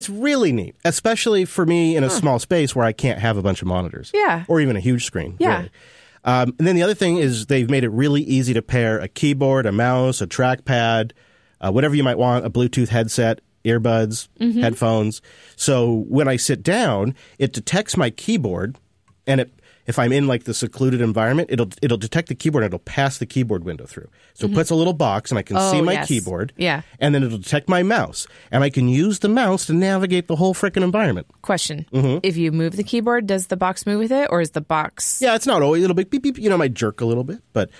It's really neat, especially for me in a small space where I can't have a bunch of monitors. Yeah. Or even a huge screen. Yeah. Really. And then the other thing is they've made it really easy to pair a keyboard, a mouse, a trackpad, whatever you might want, a Bluetooth headset, earbuds, headphones. So when I sit down, it detects my keyboard, and if I'm in like the secluded environment, it'll detect the keyboard and it'll pass the keyboard window through. So it puts a little box and I can see my keyboard. Yeah. And then it'll detect my mouse. And I can use the mouse to navigate the whole frickin' environment. Question. If you move the keyboard, does the box move with it, or is the box... Yeah, it's not always. It'll be beep, beep. It might jerk a little bit. But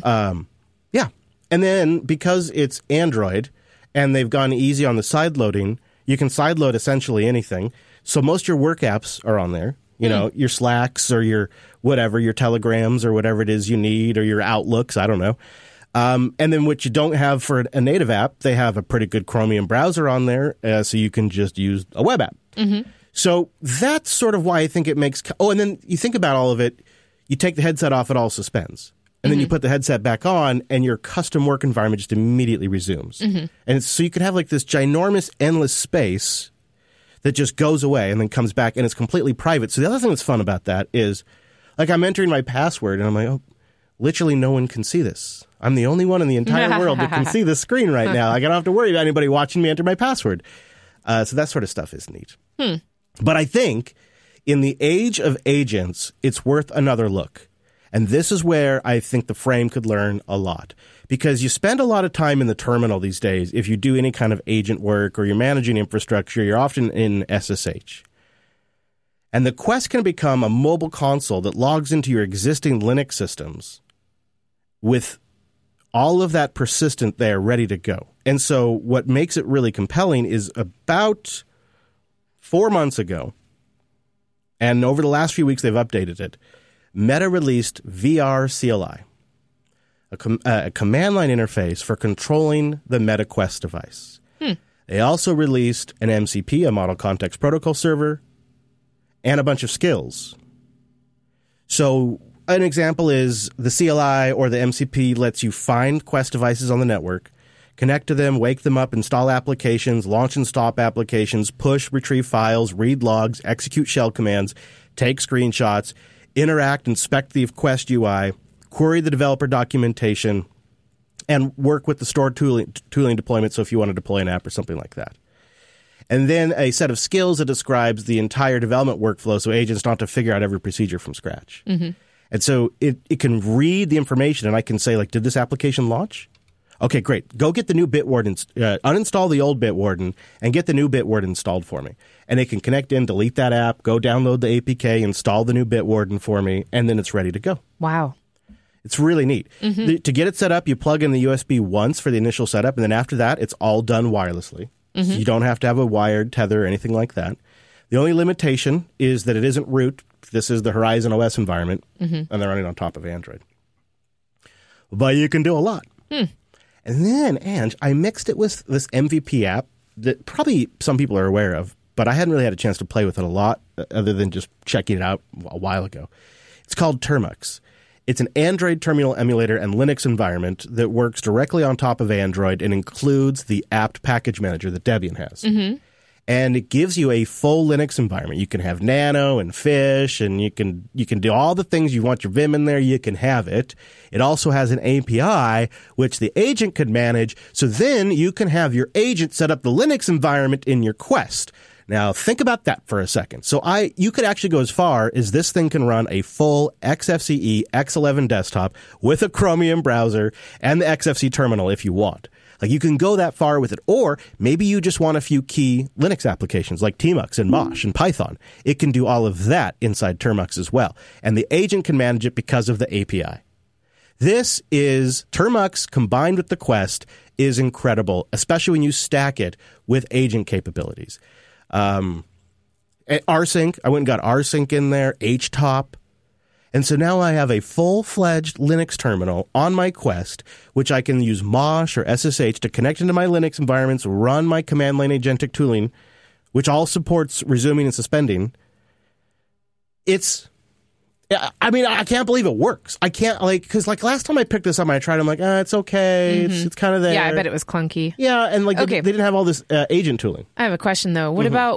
yeah. And then because it's Android and they've gone easy on the side loading, you can side load essentially anything. So most of your work apps are on there. You know, your Slacks or your whatever, your Telegrams or whatever it is you need, or your Outlooks, I don't know. And then what you don't have for a native app, they have a pretty good Chromium browser on there, so you can just use a web app. So that's sort of why I think it makes... Oh, and then you think about all of it, you take the headset off, it all suspends. And then you put the headset back on, and your custom work environment just immediately resumes. And so you could have like this ginormous, endless space that just goes away and then comes back, and it's completely private. So the other thing that's fun about that is, like, I'm entering my password, and I'm like, oh, literally no one can see this. I'm the only one in the entire world that can see this screen right now. I don't have to worry about anybody watching me enter my password. So that sort of stuff is neat. But I think in the age of agents, it's worth another look. And this is where I think the Frame could learn a lot. Because you spend a lot of time in the terminal these days. If you do any kind of agent work or you're managing infrastructure, you're often in SSH. And the Quest can become a mobile console that logs into your existing Linux systems with all of that persistent there ready to go. And so what makes it really compelling is about 4 months ago, and over the last few weeks they've updated it, Meta released VR CLI. A command line interface for controlling the Meta Quest device. They also released an MCP, a Model Context Protocol server, and a bunch of skills. So an example is the CLI or the MCP lets you find Quest devices on the network, connect to them, wake them up, install applications, launch and stop applications, push, retrieve files, read logs, execute shell commands, take screenshots, interact, inspect the Quest UI, query the developer documentation, and work with the stored tooling deployment, so if you want to deploy an app or something like that. And then a set of skills that describes the entire development workflow so agents don't have to figure out every procedure from scratch. And so it can read the information, and I can say, like, did this application launch? Okay, great. Go get the new Bitwarden, uninstall the old Bitwarden, and get the new Bitwarden installed for me. And it can connect in, delete that app, go download the APK, install the new Bitwarden for me, and then it's ready to go. Wow. It's really neat. To get it set up, you plug in the USB once for the initial setup, and then after that, it's all done wirelessly. So you don't have to have a wired tether or anything like that. The only limitation is that it isn't root. This is the Horizon OS environment, and they're running on top of Android. But you can do a lot. And then, Ange, I mixed it with this MVP app that probably some people are aware of, but I hadn't really had a chance to play with it a lot other than just checking it out a while ago. It's called Termux. It's an Android terminal emulator and Linux environment that works directly on top of Android and includes the apt package manager that Debian has. And it gives you a full Linux environment. You can have Nano and Fish, and you can do all the things you want your Vim in there. You can have it. It also has an API, which the agent could manage. So then you can have your agent set up the Linux environment in your Quest. Now, think about that for a second. So you could actually go as far as this thing can run a full XFCE X11 desktop with a Chromium browser and the XFC terminal if you want. Like, you can go that far with it. Or maybe you just want a few key Linux applications like Tmux and Mosh and Python. It can do all of that inside Termux as well. And the agent can manage it because of the API. This is Termux combined with the Quest is incredible, especially when you stack it with agent capabilities. rsync, I went and got rsync in there, htop. And so now I have a full-fledged Linux terminal on my Quest, which I can use Mosh or SSH to connect into my Linux environments, run my command line agentic tooling, which all supports resuming and suspending. It's I mean, I can't believe it works. I can't, because last time I picked this up, I tried. I'm like, it's okay. It's kind of there. Yeah, I bet it was clunky. Yeah, and Okay. they didn't have all this agent tooling. I have a question though. What about